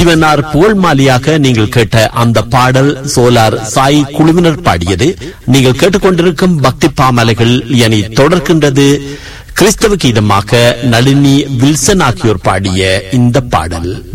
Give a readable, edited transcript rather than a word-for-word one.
சிவனார் புகழ் மாலியாக நீங்கள் கேட்ட அந்த பாடல் சோலார் சாய் குழுவினர் பாடியது. நீங்கள் கேட்டுக்கொண்டிருக்கும் பக்தி பாமலைகள் என தொடர்கின்றது. கிறிஸ்தவ கீதமாக நளினி வில்சன் ஆகியோர் பாடிய இந்த பாடல்.